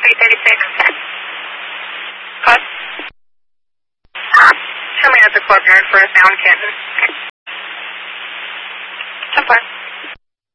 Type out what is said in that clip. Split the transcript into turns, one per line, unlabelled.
336. Code. Show me as a club nerd for a sound kitten.